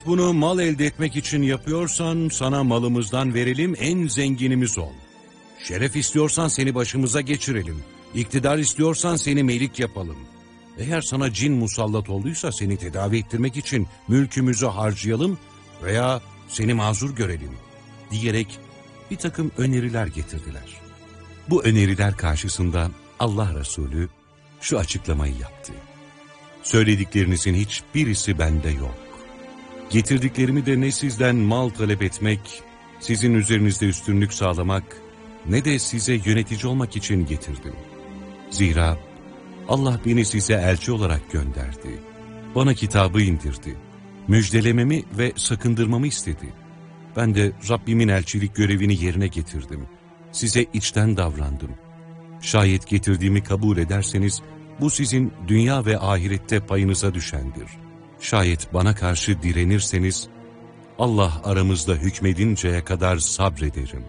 Bunu mal elde etmek için yapıyorsan sana malımızdan verelim, en zenginimiz ol. Şeref istiyorsan seni başımıza geçirelim. İktidar istiyorsan seni melik yapalım. Eğer sana cin musallat olduysa seni tedavi ettirmek için mülkümüzü harcayalım veya seni mazur görelim diyerek bir takım öneriler getirdiler. Bu öneriler karşısında Allah Resulü şu açıklamayı yaptı. Söylediklerinizin hiçbirisi bende yok. Getirdiklerimi de ne sizden mal talep etmek, sizin üzerinizde üstünlük sağlamak, ne de size yönetici olmak için getirdim. Zira Allah beni size elçi olarak gönderdi. Bana kitabı indirdi. Müjdelememi ve sakındırmamı istedi. Ben de Rabbimin elçilik görevini yerine getirdim. Size içten davrandım. Şayet getirdiğimi kabul ederseniz, bu sizin dünya ve ahirette payınıza düşendir. Şayet bana karşı direnirseniz, Allah aramızda hükmedinceye kadar sabrederim.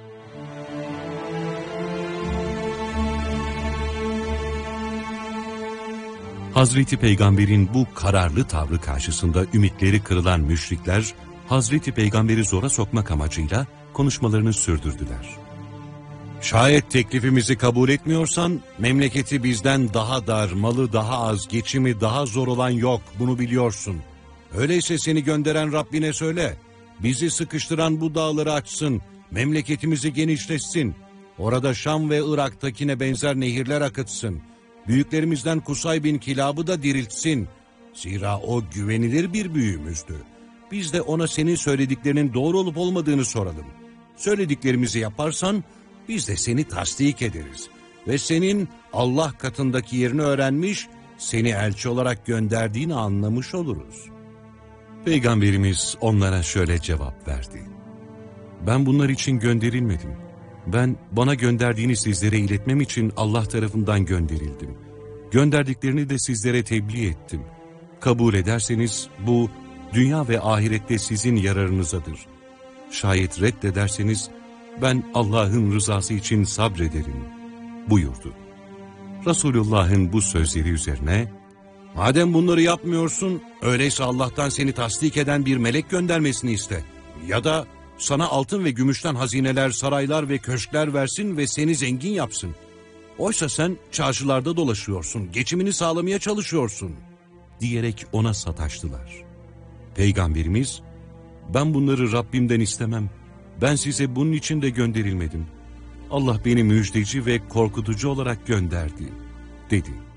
Hazreti Peygamber'in bu kararlı tavrı karşısında ümitleri kırılan müşrikler, Hazreti Peygamber'i zora sokmak amacıyla konuşmalarını sürdürdüler. Şayet teklifimizi kabul etmiyorsan, memleketi bizden daha dar, malı daha az, geçimi daha zor olan yok, bunu biliyorsun. Öyleyse seni gönderen Rabbine söyle, bizi sıkıştıran bu dağları açsın, memleketimizi genişletsin. Orada Şam ve Irak'takine benzer nehirler akıtsın. Büyüklerimizden Kusay bin Kilab'ı da diriltsin. Zira o güvenilir bir büyüğümüzdü. Biz de ona senin söylediklerinin doğru olup olmadığını soralım. Söylediklerimizi yaparsan, biz de seni tasdik ederiz. Ve senin Allah katındaki yerini öğrenmiş, seni elçi olarak gönderdiğini anlamış oluruz. Peygamberimiz onlara şöyle cevap verdi. Ben bunlar için gönderilmedim. Ben bana gönderdiğini sizlere iletmem için Allah tarafından gönderildim. Gönderdiklerini de sizlere tebliğ ettim. Kabul ederseniz bu dünya ve ahirette sizin yararınızadır. Şayet reddederseniz ben Allah'ın rızası için sabrederim buyurdu. Resulullah'ın bu sözleri üzerine, madem bunları yapmıyorsun, öyleyse Allah'tan seni tasdik eden bir melek göndermesini iste. Ya da sana altın ve gümüşten hazineler, saraylar ve köşkler versin ve seni zengin yapsın. Oysa sen çarşılarda dolaşıyorsun, geçimini sağlamaya çalışıyorsun diyerek ona sataştılar. Peygamberimiz, ben bunları Rabbimden istemem. Ben size bunun için de gönderilmedim. Allah beni müjdeci ve korkutucu olarak gönderdi, dedi.